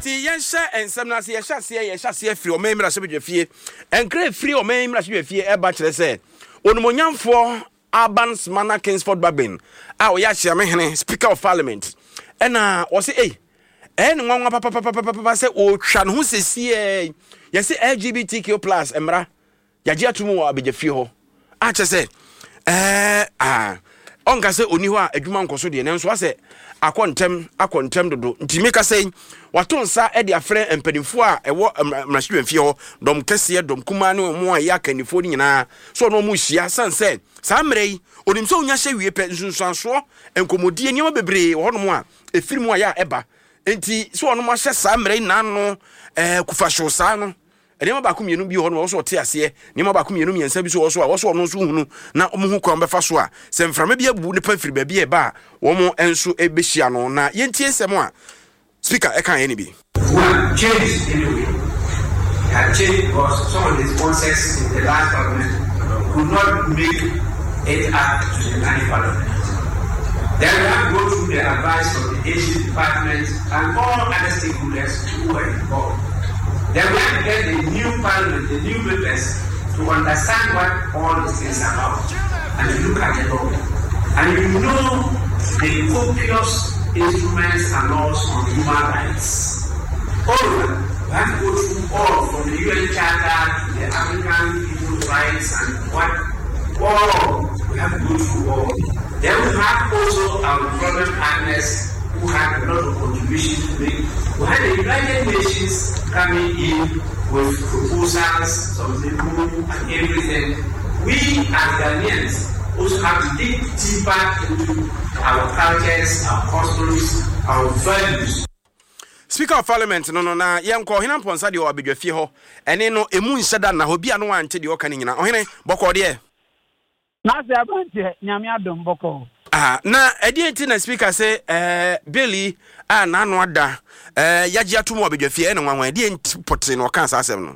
enti yensha ensem na se yesha se free o memra se bedwafie enkra free o memra se bedwafie e ba kire se onumonyamfo Albans Mana Kingsford Babin a o ya hia me hene Speaker of Parliament ena o se nwanwa papa se o twa no ho sesie yesi LGBTQ+ emra yaje atumu wa bedwafie ho a che se onka se oni ho a adwuma nkoso de ne nso ase akontem dodo ntimeka sei watonsa e de afre empanifo a ewo mrahwemfie ho dom kese dom kuma ne mo a ya kanifo ni nyina so no mu hia sanse sa mrei onim so onya hye wie pe nsunsuanso enkomodie niam bebre wo no a efirimu a ya eba enti so ono mo hye sa mrei nano kufahwo sa no enema ba kumienu bi ho no so te ase enema ba kumienu miensa bi so wo so ono so hunu na omo hu kwa befa so a se mframa bi abu ne pa firi ba bi e ba wo mo enso ebehia no na yentie nsem a speaker e kan ye ni bi change anyway had changed because some of the sponsors in the last government could not make it up to the national parliament. Then we have to go through the advice of the Asian department and all other stakeholders who were involved. Then we have to get the new parliament, the new members, to understand what all these things are about and to look at the law. And you know the copious instruments and laws on human rights. All of them. We have to go through all from the UN Charter to the African People's Rights and what all. We have to go through all. Then we have also our development partners who have a lot of contributions to make. We had the United Nations coming in with proposals, some people and everything. We as Ghanaians also have to dig deeper into our cultures, our customs, our values. Speaker of Parliament no na yenko hina ponsa de obedwafie ho ene no emu nhyeda na hobi anu ante de oka ne nyina ohene boko de na se abante nyame adom boko na edi enti na speaker say Billy na anu ada yaji atumu obedwafie ene nwanwa edi enti pote no kan asem no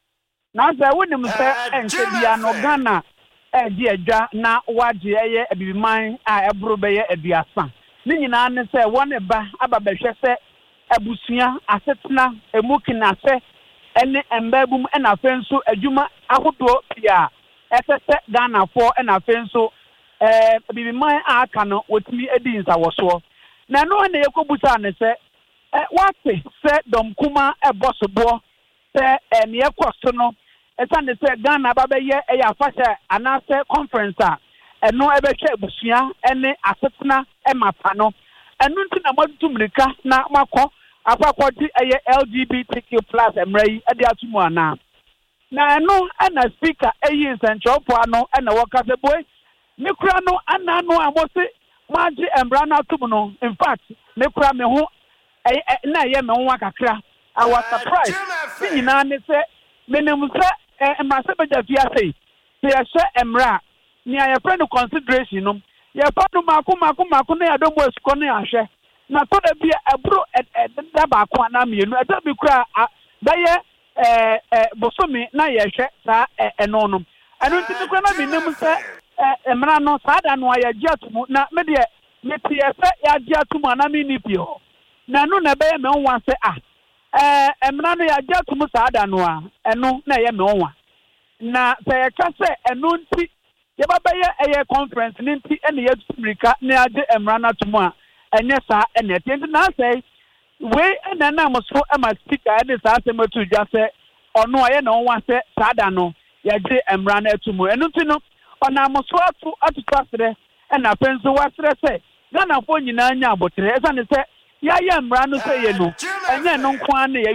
na se wonim se ense bia no Ghana di adwa na waje eye abibiman a ebro beye aduasa ni nyina ne se wone ba ababehwe se abusuya asetna emukina se ene embabum ena fenso adwuma ahodo pia efese Ghana for ena fenso bibiman aka no wotimi edi nsawoso na no na yekobusa ne se wate se domkuma ebosobo se ne yekoso no esa ne se Ghana babeye eya afasha anase conference a eno ebehwe abusuya ene asetna emapa no enu nti na motumrika na makọ akwakọti eye LGBTQ+ emrai ade atumu ana na eno ana speaker eye central ano ana wakase boy me kura no ana no amose maji embra na atumu no in fact me kura me ho na ye me ho akakra I was surprised ina ne se menem se emase bedafia sei se ye hye emra ni aye friend consideration no ye padu mako na yadomo esiko na ahwe na to da bia ebro da ba kwa na mienu da bi kura da ye bosomi na ye hwe sa eno no eno nti kura na menem se emra no sa da no ya giatumu na me de me tie se ya giatumu na me ni pio na no na be me nwa se emra no ya giatumu sa da no a eno na ye me nwa na se ye ka se eno nti ye baba ye conference ninti ene ye America na ade emra na tumu a enye sa ene tenti na say we ene na moso ama speaker ene sa asematu dwa se ono aye na onwa se sada no ye de emra na tumu enu nti no ona moso atu asere ena penso wasere se Ghana fo nyina anya abotere esa ne se ya emra no se ye no enye no nko an